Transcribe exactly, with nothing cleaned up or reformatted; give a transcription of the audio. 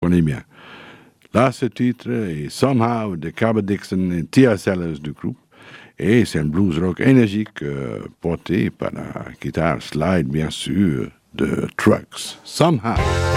On est bien. Là, ce titre est Somehow de Cabot Dixon et Tia Sellers du groupe. Et c'est un blues rock énergique euh, porté par la guitare slide, bien sûr, de Trucks. Somehow.